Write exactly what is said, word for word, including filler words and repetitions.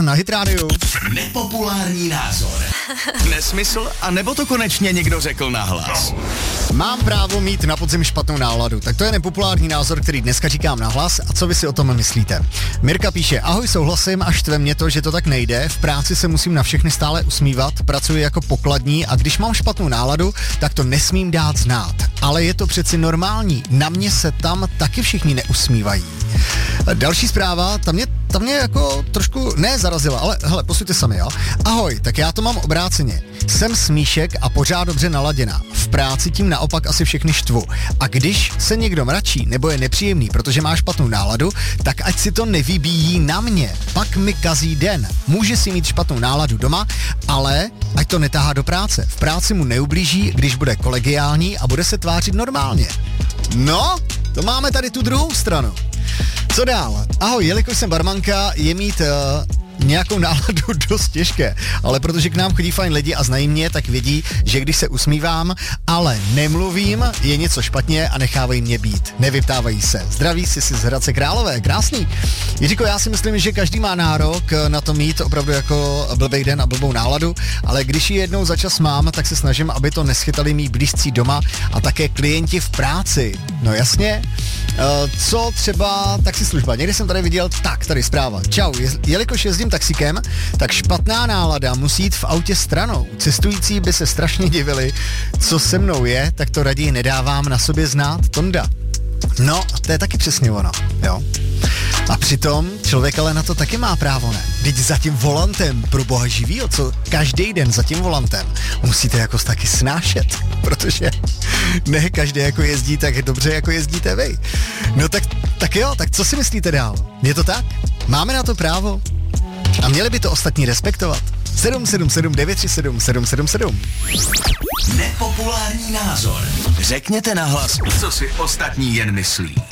Na Hit rádiu. Nepopulární názor. Nesmysl, a nebo to konečně někdo řekl nahlas? Mám právo mít na podzim špatnou náladu, tak to je nepopulární názor, který dneska říkám nahlas. A co vy si o tom myslíte? Mirka píše, ahoj, souhlasím, a štve mě to, že to tak nejde. V práci se musím na všechny stále usmívat, pracuji jako pokladní a když mám špatnou náladu, tak to nesmím dát znát. Ale je to přeci normální, na mě se tam taky všichni neusmívají. Další zpráva, ta mě, ta mě jako trošku ne zarazila, ale hele, posluchejte sami, jo. Ahoj, tak já to mám obráceně. Jsem smíšek a pořád dobře naladěná. V práci tím naopak asi všechny štvu. A když se někdo mračí nebo je nepříjemný, protože má špatnou náladu, tak ať si to nevybíjí na mě. Pak mi kazí den. Může si mít špatnou náladu doma, ale ať to netáhá do práce. V práci mu neublíží, když bude kolegiální a bude se tvářit normálně. No, to máme tady tu druhou stranu. Co dál? Ahoj, jelikož jsem barmanka, je mít uh, nějakou náladu dost těžké, ale protože k nám chodí fajn lidi a znají mě, tak vědí, že když se usmívám, ale nemluvím, je něco špatně a nechávají mě být. Nevyptávají se. Zdraví si si z Hradce Králové, krásný. Jiříko, já si myslím, že každý má nárok na to mít opravdu jako blbej den a blbou náladu, ale když ji jednou za čas mám, tak se snažím, aby to neschytali mý blízcí doma a také klienti v práci. No jasně. Uh, co třeba taxislužba? Někdy jsem tady viděl, tak tady zpráva. Čau, je, jelikož jezdím taxikem, tak špatná nálada musí jít v autě stranou. Cestující by se strašně divili, co se mnou je, tak to raději nedávám na sobě znát. Tonda. No, to je taky přesně ono, jo. A přitom člověk ale na to taky má právo, ne? Vždyť za tím volantem, pro boha živýho, co každý den za tím volantem musíte jako taky snášet, protože ne každý jako jezdí tak dobře, jako jezdíte vy. No tak, tak jo, tak co si myslíte dál? Je to tak? Máme na to právo? A měli by to ostatní respektovat? sedm sedm sedm devět tři sedm sedm sedm sedm. Nepopulární názor. Řekněte nahlas, co si ostatní jen myslí.